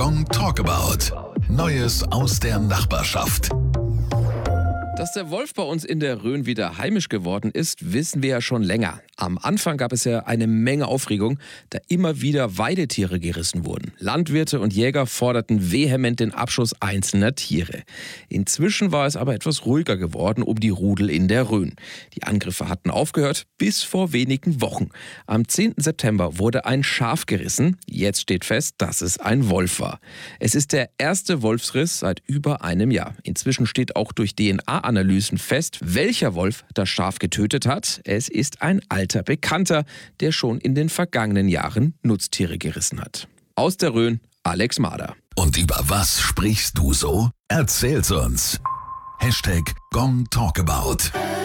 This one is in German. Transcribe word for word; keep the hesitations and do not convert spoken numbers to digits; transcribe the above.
Gong Talkabout. Neues aus der Nachbarschaft. Dass der Wolf bei uns in der Rhön wieder heimisch geworden ist, wissen wir ja schon länger. Am Anfang gab es ja eine Menge Aufregung, da immer wieder Weidetiere gerissen wurden. Landwirte und Jäger forderten vehement den Abschuss einzelner Tiere. Inzwischen war es aber etwas ruhiger geworden um die Rudel in der Rhön. Die Angriffe hatten aufgehört bis vor wenigen Wochen. Am zehnten September wurde ein Schaf gerissen. Jetzt steht fest, dass es ein Wolf war. Es ist der erste Wolfsriss seit über einem Jahr. Inzwischen steht auch durch D N A-Analysen fest, welcher Wolf das Schaf getötet hat. Es ist ein alter Bekannter, der schon in den vergangenen Jahren Nutztiere gerissen hat. Aus der Rhön, Alex Mader. Und über was sprichst du so? Erzähl's uns. Hashtag Gong Talkabout.